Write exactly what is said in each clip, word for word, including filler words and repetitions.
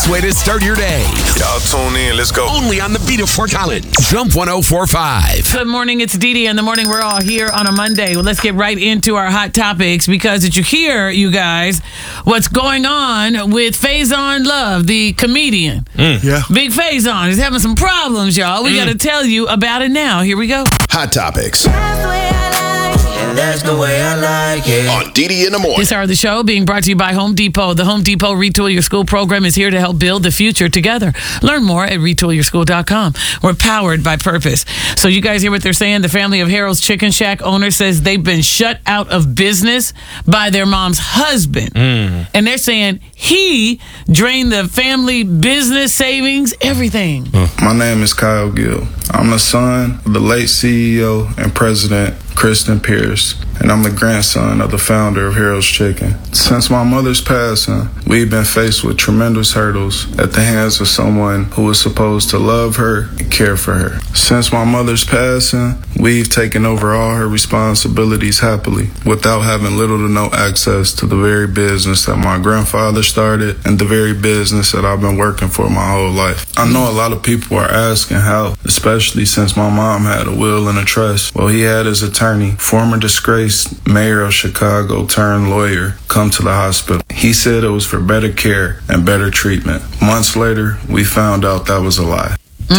best way to start your day. Y'all tune in. Let's go. Only on the beat of Fort Collins. Jump one oh four point five. Good morning. It's Dee Dee. In the morning, we're all here on a Monday. Well, let's get right into our hot topics because did you hear, you guys, what's going on with Faison Love, the comedian? Mm. Yeah. Big Faison is having some problems, y'all. We mm. got to tell you about it now. Here we go. Hot topics. That's the way I like it. And that's the way I like it. On Dee Dee in the morning. This hour of the show being brought to you by Home Depot. The Home Depot Retool Your School program is here to help build the future together. Learn more at retool your school dot com. We're powered by purpose. So you guys hear what they're saying? The family of Harold's Chicken Shack owner says they've been shut out of business by their mom's husband. Mm. And they're saying he drained the family business savings, everything. Mm. My name is Kyle Gill. I'm the son of the late C E O and president, Kristen Pierce, and I'm the grandson of the founder of Harold's Chicken. Since my mother's passing, we've been faced with tremendous hurdles at the hands of someone who was supposed to love her and care for her. Since my mother's passing, we've taken over all her responsibilities happily, without having little to no access to the very business that my grandfather started and the very business that I've been working for my whole life. I know a lot of people are asking how, especially since my mom had a will and a trust. Well, he had his attorney, former disgraced mayor of Chicago turned lawyer, come to the hospital. He said it was for better care and better treatment. Months later, we found out that was a lie.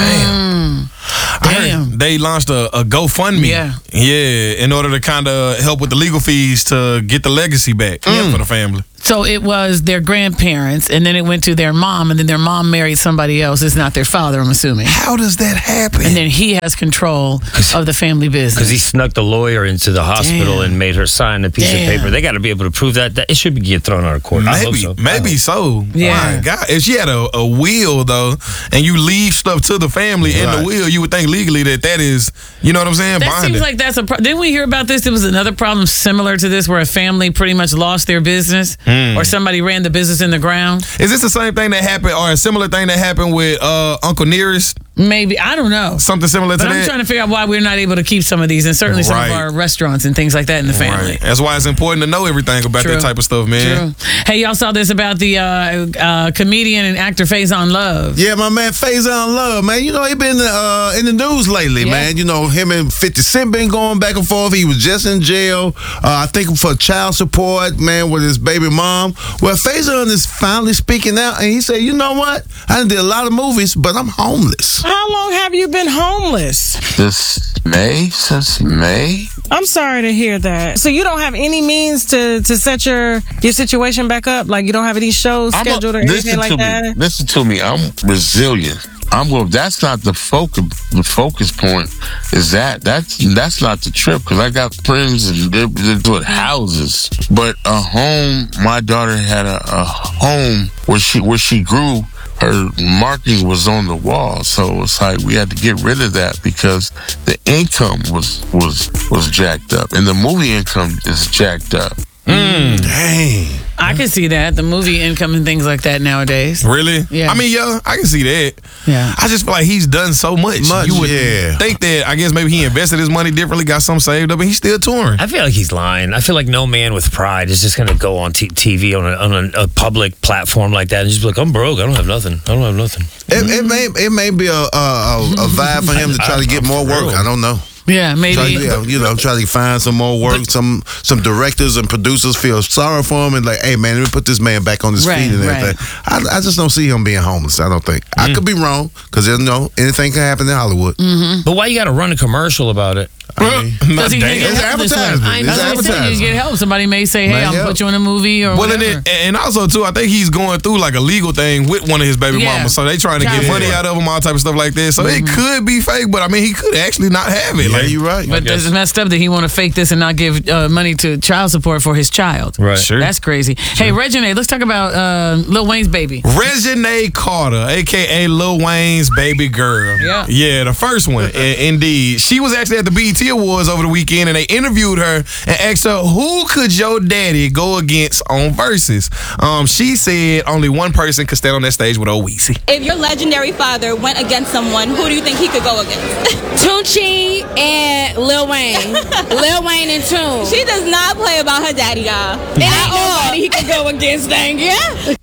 Damn. Mm. Damn. They launched a, a GoFundMe. Yeah. Yeah, in order to kind of help with the legal fees to get the legacy back mm. for the family. So it was their grandparents, and then it went to their mom, and then their mom married somebody else. It's not their father, I'm assuming. How does that happen? And then he has control of the family business. Because he snuck the lawyer into the hospital Damn. and made her sign a piece Damn. of paper. They got to be able to prove that. that it should be get thrown out of court. Maybe, I hope so. maybe so. Yeah. My God, if she had a, a will though, and you leave stuff to the family right. in the will, you would think legally that that is, you know what I'm saying? That Bonded. seems like that's a. Pro- Didn't we hear about this? There was another problem similar to this, where a family pretty much lost their business, mm. or somebody ran the business in the ground. Is this the same thing that happened, or a similar thing that happened with uh, Uncle Nearest? Maybe. I don't know. Something similar but to I'm that? I'm trying to figure out why we're not able to keep some of these, and certainly some right. of our restaurants and things like that in the family. Right. That's why it's important to know everything about True. that type of stuff, man. True. Hey, y'all saw this about the uh, uh, comedian and actor Faison Love. Yeah, my man Faison Love, man. You know, he been uh, in the news lately, yeah. man. You know, him and fifty Cent been going back and forth. He was just in jail, uh, I think for child support, man, with his baby mom. Well, Faison is finally speaking out, and he said, you know what? I did a lot of movies, but I'm homeless. How long have you been homeless? This May, since May. I'm sorry to hear that. So you don't have any means to, to set your your situation back up? Like you don't have any shows I'm scheduled a, or anything like to that? Me, listen to me. I'm resilient. I'm well. That's not the focus. The focus point is that that's that's not the trip. Because I got friends and they're, they're doing houses, but a home. My daughter had a, a home where she where she grew. Her marking was on the wall, so it's like we had to get rid of that because the income was was was jacked up, and the movie income is jacked up. Mm. Dang. I can see that, the movie income and things like that nowadays. Really? Yeah. I mean, yeah, I can see that. Yeah. I just feel like he's done so much. Much, you would yeah. think that, I guess maybe he invested his money differently, got some saved up, and he's still touring. I feel like he's lying. I feel like no man with pride is just going to go on t- TV on, a, on a, a public platform like that and just be like, I'm broke. I don't have nothing. I don't have nothing. It, it may it may be a, a, a vibe for him to try to get more work. I don't know. Yeah, maybe. Try, yeah, you know, try to find some more work. But, some some directors and producers feel sorry for him and like, hey man, let me put this man back on his right, feet and everything. Right. I, I just don't see him being homeless. I don't think. Mm. I could be wrong because you know anything can happen in Hollywood. Mm-hmm. But why you got to run a commercial about it? Because he Damn. can It's get help this way. advertisement. I It's know. They said advertisement. you get help. Somebody may say, hey, May I'll help. put you in a movie or Well, and, whatever. it, and also, too, I think he's going through like a legal thing with one of his baby Yeah. mamas. So they trying to Child get money support. out of him, all type of stuff like that. So Mm-hmm. it could be fake, but I mean, he could actually not have it. Yeah, like, you're right. But this is messed up that he want to fake this and not give uh, money to child support for his child. Right. Sure. That's crazy. Hey, Reginae, let's talk about uh, Lil Wayne's baby. Reginae Carter, a k a. Lil Wayne's baby girl. Yeah. Yeah, the first one, i- indeed. She was actually at the B E T Awards over the weekend, and they interviewed her and asked her, who could your daddy go against on Versus? Um, she said only one person could stand on that stage with old Weezy. If your legendary father went against someone, who do you think he could go against? Tunchi and Lil Wayne. Lil Wayne and Tune. She does not play about her daddy, y'all. It ain't nobody he could go against, dang yeah.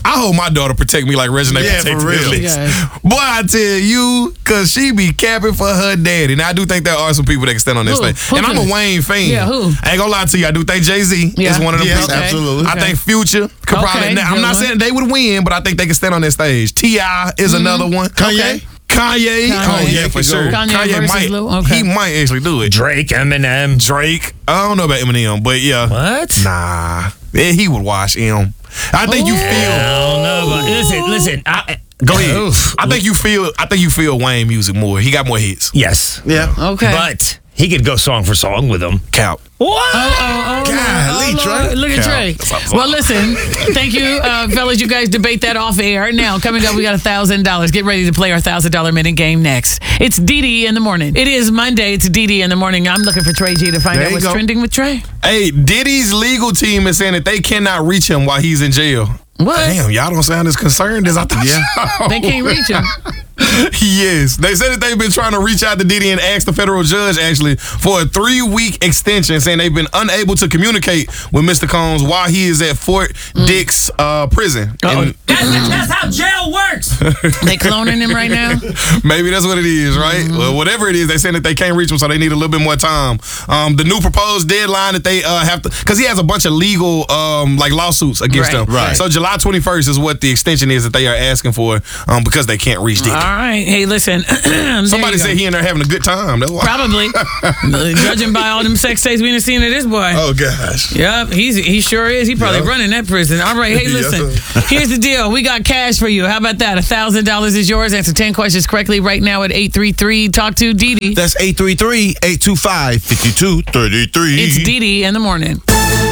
I hope my daughter protect me like Regina Yeah, protected for real. Elise. Yes. Boy, I tell you, cause she be capping for her daddy. Now I do think there are some people that can stand on this Who? thing. Who And I'm can- a Wayne fan. Yeah, who? I ain't gonna lie to you. I do think Jay-Z Yeah. is one of them Yes, people. Okay. absolutely. I Okay. think Future could Okay, probably. Now, I'm good not one. saying they would win, but I think they can stand on that stage. T I is another one. Kanye? Okay. Kanye. Kanye. Oh yeah, for Could go. sure. Kanye versus might. Lil? Okay. He might actually do it. Drake, Eminem. Drake. I don't know about Eminem, but yeah. What? Nah, yeah, he would watch him. I think you I feel. don't know. But listen, listen. I, Go ahead. Oof. I think you feel. I think you feel Wayne music more. He got more hits. Yes. Yeah. Okay. But he could go song for song with them. Count. What? Oh, oh, oh, Golly, Lord. Trey. Look at Cal. Trey. That's what I'm Well, listen. Thank you, uh, fellas. You guys debate that off air. Now, coming up, we got one thousand dollars. Get ready to play our one thousand dollars minute game next. It's D D in the morning. It is Monday. It's D D in the morning. I'm looking for Trey G to find There out you what's go. trending with Trey. Hey, Diddy's legal team is saying that they cannot reach him while he's in jail. What? Damn, y'all don't sound as concerned as I thought. Yeah. They can't reach him. Yes, they said that they've been trying to reach out to Diddy and ask the federal judge actually for a three-week extension, saying they've been unable to communicate with Mister Combs while he is at Fort Dix uh, prison. And- That's how jail works. They cloning him right now? Maybe that's what it is, right? Mm-hmm. Well, whatever it is, they're saying that they can't reach him, so they need a little bit more time. Um, the new proposed deadline that they uh, have to, because he has a bunch of legal um, like lawsuits against Right, them. right. So July twenty-first is what the extension is that they are asking for um, because they can't reach Diddy. All right. Hey, listen. There Somebody you go. said he in there having a good time. That's why. Probably. Judging by all them sex tapes we done seen of this boy. Oh gosh. Yep, he's he sure is. He probably Yep. running that prison. All right, hey, Yes, listen. Here's the deal. We got cash for you. How about that? A thousand dollars is yours. Answer ten questions correctly right now at eight three three. Talk to Didi. That's eight three three, eight two five, five two three three. It's Didi in the morning.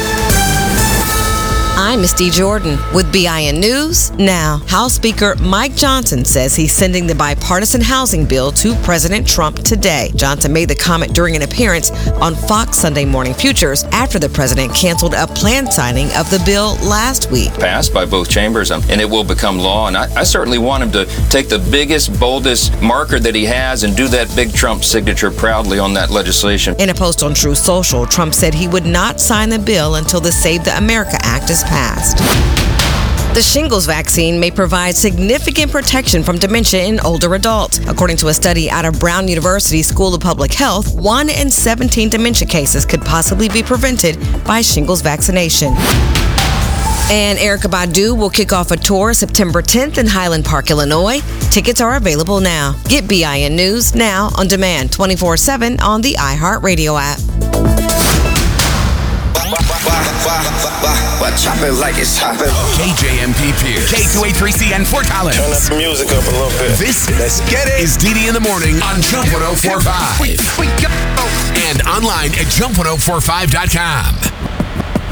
I'm Misty Jordan with B I N News. Now, House Speaker Mike Johnson says he's sending the bipartisan housing bill to President Trump today. Johnson made the comment during an appearance on Fox Sunday Morning Futures after the president canceled a planned signing of the bill last week. Passed by both chambers, um, and it will become law. And I, I certainly want him to take the biggest, boldest marker that he has and do that big Trump signature proudly on that legislation. In a post on Truth Social, Trump said he would not sign the bill until the Save the America Act is passed. The shingles vaccine may provide significant protection from dementia in older adults. According to a study out of Brown University School of Public Health, one in seventeen dementia cases could possibly be prevented by shingles vaccination. And Erykah Badu will kick off a tour September tenth in Highland Park, Illinois. Tickets are available now. Get B I N News now on demand twenty-four seven on the iHeartRadio app. Chop it like it's hopping. K J M P Pierce. K two eighty-three C N Fort Collins. Turn up the music up a little bit. This Let's get it. is Didi in the morning on Jump one oh four point five. And online at jump one oh four five dot com.